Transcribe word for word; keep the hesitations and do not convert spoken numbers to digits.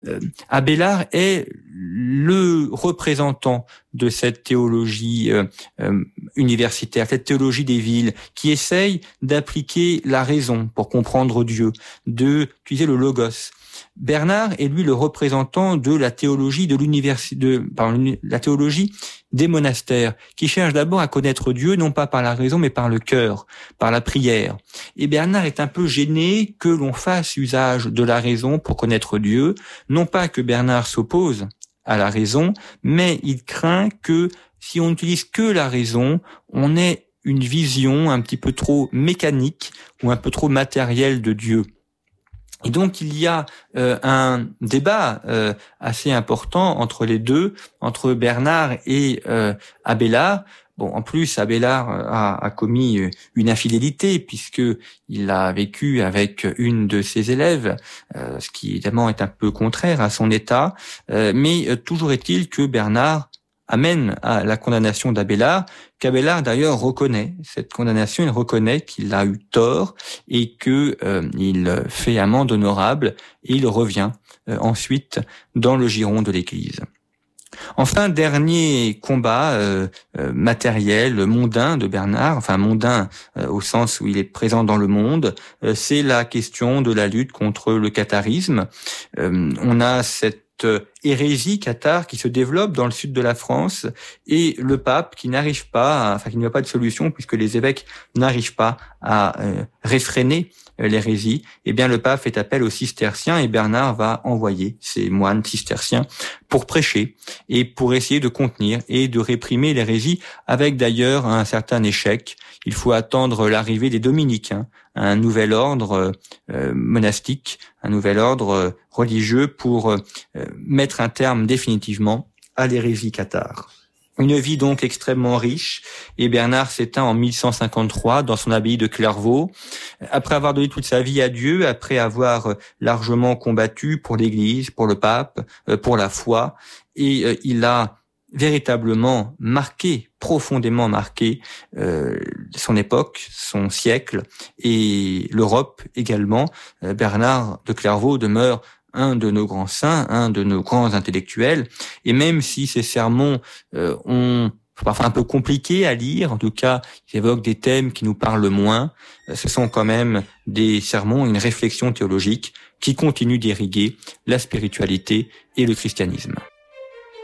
euh, Abélard est le représentant de cette théologie euh, euh, universitaire, cette théologie des villes, qui essaye d'appliquer la raison pour comprendre Dieu, de utiliser le logos. Bernard est lui le représentant de la théologie de l'université, de pardon, la théologie des monastères, qui cherche d'abord à connaître Dieu, non pas par la raison, mais par le cœur, par la prière. Et Bernard est un peu gêné que l'on fasse usage de la raison pour connaître Dieu, non pas que Bernard s'oppose à la raison, mais il craint que si on n'utilise que la raison, on ait une vision un petit peu trop mécanique ou un peu trop matérielle de Dieu. Et donc il y a euh, un débat euh, assez important entre les deux, entre Bernard et euh, Abélard. Bon, en plus, Abélard a, a commis une infidélité puisque il a vécu avec une de ses élèves, euh, ce qui évidemment est un peu contraire à son état. Euh, mais euh, toujours est-il que Bernard amène à la condamnation d'Abélard, qu'Abélard d'ailleurs reconnaît cette condamnation, il reconnaît qu'il a eu tort et que euh, il fait amende honorable et il revient euh, ensuite dans le giron de l'Église. Enfin, dernier combat euh, euh, matériel, mondain de Bernard, enfin mondain euh, au sens où il est présent dans le monde, euh, c'est la question de la lutte contre le catharisme. Euh, on a cette hérésie cathare qui se développe dans le sud de la France et le pape qui n'arrive pas, à, enfin qui n'y a pas de solution puisque les évêques n'arrivent pas à euh, réfréner euh, l'hérésie. Eh bien, le pape fait appel aux cisterciens et Bernard va envoyer ces moines cisterciens pour prêcher et pour essayer de contenir et de réprimer l'hérésie, avec d'ailleurs un certain échec. Il faut attendre l'arrivée des dominicains, un nouvel ordre euh, monastique, un nouvel ordre euh, religieux pour euh, mettre un terme définitivement à l'hérésie cathare. Une vie donc extrêmement riche, et Bernard s'éteint en mille cent cinquante-trois dans son abbaye de Clairvaux, après avoir donné toute sa vie à Dieu, après avoir largement combattu pour l'Église, pour le pape, pour la foi, et euh, il a véritablement marqué, profondément marqué euh, son époque, son siècle et l'Europe également. Euh, Bernard de Clairvaux demeure un de nos grands saints, un de nos grands intellectuels, et même si ces sermons euh, ont parfois un peu compliqués à lire, en tout cas, ils évoquent des thèmes qui nous parlent moins, euh, ce sont quand même des sermons, une réflexion théologique qui continue d'irriguer la spiritualité et le christianisme.